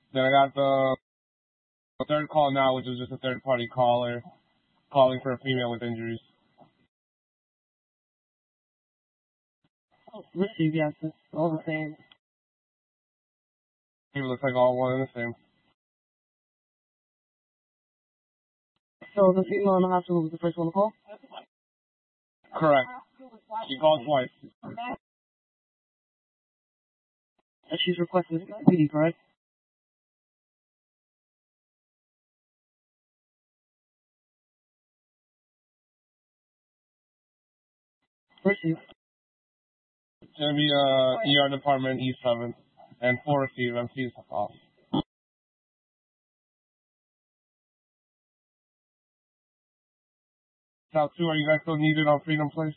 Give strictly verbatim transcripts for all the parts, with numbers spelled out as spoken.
Then I got the third call now, which is just a third-party caller calling for a female with injuries. Oh, receive, yes, it's all the same. It looks like all one and the same. So the female in the hospital was the first one to call? Correct. She called twice. And she's requesting P D, correct? Receive. It's going to be uh, E R department, E seven, and four receive, M C's off. South two, are you guys still needed on Freedom Place?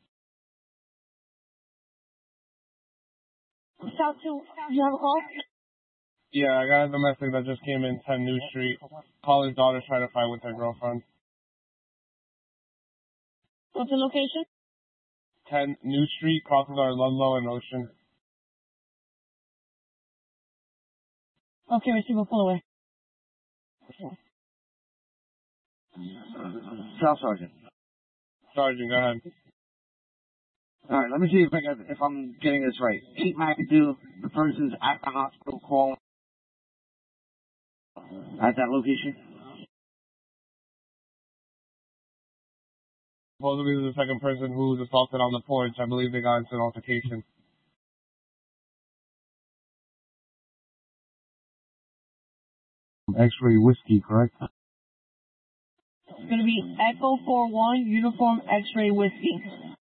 South two, you have a call? Yeah, I got the message that just came in, ten New Street. Caller's daughter's trying to fight with her girlfriend. What's the location? ten New Street, crosses our Ludlow and Ocean. Okay, receive, we'll pull away. Staff Sergeant. Sergeant, go ahead. All right, let me see if I got, if I'm getting this right. Eight McAdoo, the person's at the hospital calling at that location. Supposedly there's a second person who was assaulted on the porch. I believe they got into an altercation. X-ray whiskey, correct? It's going to be Echo four one, Uniform X-ray Whiskey.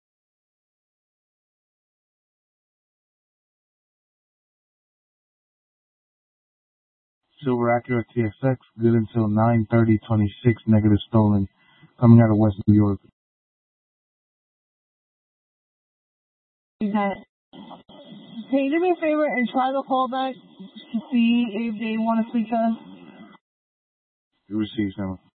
Silver Acura T X X, good until nine thirty twenty-six, negative stolen, coming out of West New York. Can you do me a favor and try the callback to see if they want to speak to us? You received, Sam.